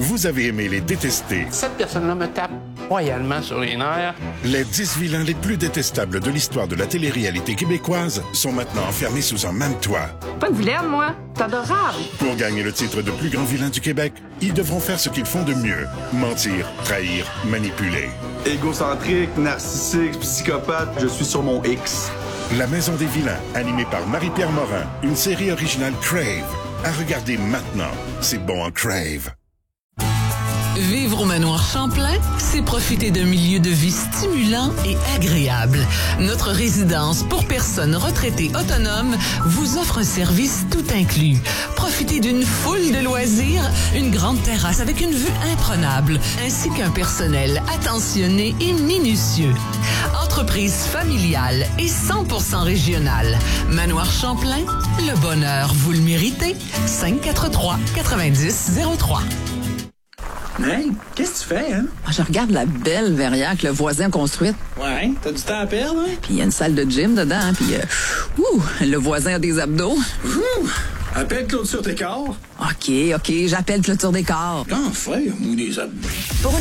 Vous avez aimé les détester. Cette personne-là me tape royalement sur les nerfs. Les 10 vilains les plus détestables de l'histoire de la télé-réalité québécoise sont maintenant enfermés sous un même toit. Pas de vilaine, moi. C'est adorable. Pour gagner le titre de plus grand vilain du Québec, ils devront faire ce qu'ils font de mieux. Mentir, trahir, manipuler. Égocentrique, narcissique, psychopathe, je suis sur mon X. La Maison des vilains, animée par Marie-Pierre Morin, une série originale Crave. À regarder maintenant, c'est bon en Crave. Vivre au manoir Champlain, c'est profiter d'un milieu de vie stimulant et agréable. Notre résidence pour personnes retraitées autonomes vous offre un service tout inclus. Profitez d'une foule de loisirs, une grande terrasse avec une vue imprenable, ainsi qu'un personnel attentionné et minutieux. Entreprise familiale et 100% régionale. Manoir Champlain, le bonheur, vous le méritez. 543-9003. Hey, qu'est-ce que tu fais, hein? Je regarde la belle verrière que le voisin a construite. Ouais, t'as du temps à perdre, hein? Puis il y a une salle de gym dedans, hein, puis le voisin a des abdos. Appelle Clôture Décor. OK, j'appelle Clôture Décor. Enfin, ou des abdos. Pour